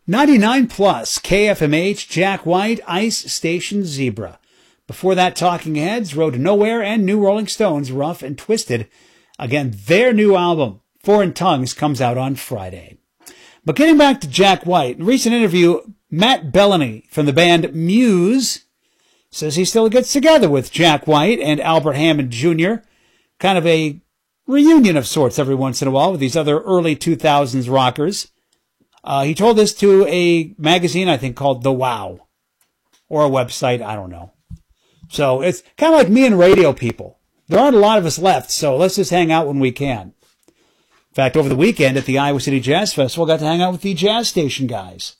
99 plus, KFMH, Jack White, Ice Station Zebra. Before that, Talking Heads, Road to Nowhere, and New Rolling Stones, Rough and Twisted. Again, their new album, Foreign Tongues, comes out on Friday. But getting back to Jack White, in a recent interview, Matt Bellamy from the band Muse says he still gets together with Jack White and Albert Hammond Jr., kind of a reunion of sorts every once in a while with these other early 2000s rockers. He told this to a magazine, I think, called The Wow, or a website, I don't know. So it's kind of like me and radio people. There aren't a lot of us left, so let's just hang out when we can. In fact, over the weekend at the Iowa City Jazz Festival, I got to hang out with the Jazz Station guys.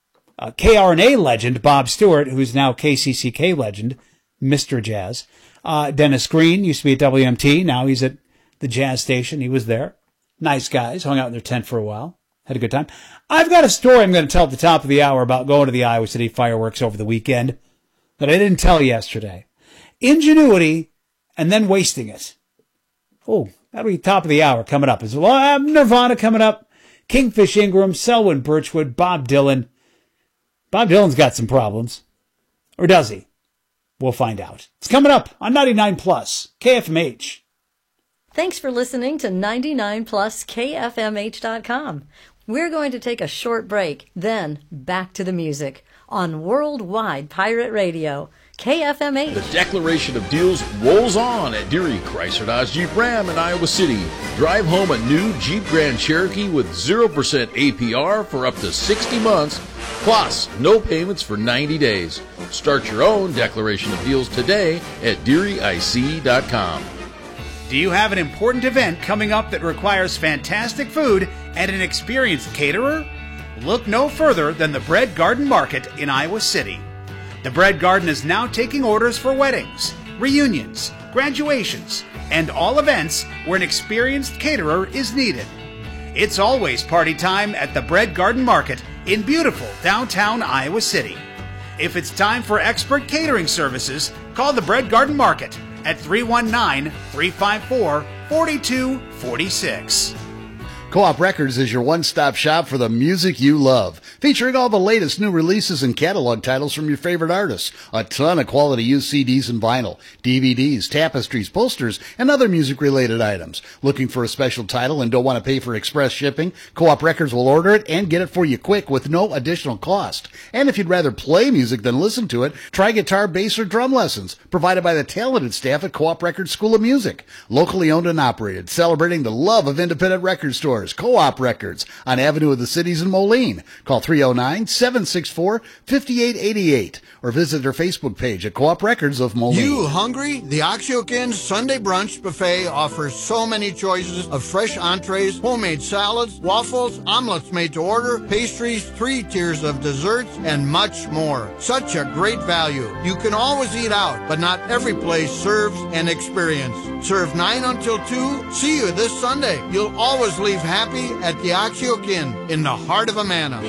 KRNA legend Bob Stewart, who's now KCCK legend, Mr. Jazz. Dennis Green used to be at WMT. Now he's at the Jazz Station. He was there. Nice guys. Hung out in their tent for a while. Had a good time. I've got a story I'm going to tell at the top of the hour about going to the Iowa City fireworks over the weekend that I didn't tell yesterday. Ingenuity and then wasting it. Oh, that'll be top of the hour coming up. We'll have Nirvana coming up. Kingfish Ingram, Selwyn Birchwood, Bob Dylan. Bob Dylan's got some problems. Or does he? We'll find out. It's coming up on 99 plus, KFMH. Thanks for listening to 99 plus KFMH.com. We're going to take a short break, then back to the music on Worldwide Pirate Radio. KFMH. The declaration of deals rolls on at Deary Chrysler Dodge Jeep Ram in Iowa City. Drive home a new Jeep Grand Cherokee with 0% APR for up to 60 months, plus no payments for 90 days. Start your own declaration of deals today at DearyIC.com. Do you have an important event coming up that requires fantastic food and an experienced caterer? Look no further than the Bread Garden Market in Iowa City. The Bread Garden is now taking orders for weddings, reunions, graduations, and all events where an experienced caterer is needed. It's always party time at the Bread Garden Market in beautiful downtown Iowa City. If it's time for expert catering services, call the Bread Garden Market at 319-354-4246. Co-op Records is your one-stop shop for the music you love, featuring all the latest new releases and catalog titles from your favorite artists, a ton of quality used CDs and vinyl, DVDs, tapestries, posters, and other music-related items. Looking for a special title and don't want to pay for express shipping? Co-op Records will order it and get it for you quick with no additional cost. And if you'd rather play music than listen to it, try guitar, bass, or drum lessons, provided by the talented staff at Co-op Records School of Music. Locally owned and operated, celebrating the love of independent record stores. Co-op Records on Avenue of the Cities in Moline. Call 309-764-5888 or visit their Facebook page at Co-op Records of Moline. You hungry? The Oxyokin Sunday Brunch Buffet offers so many choices of fresh entrees, homemade salads, waffles, omelets made to order, pastries, 3 tiers of desserts, and much more. Such a great value. You can always eat out, but not every place serves an experience. Serve 9 until 2. See you this Sunday. You'll always leave happy at the Oxyokin in the heart of Amana.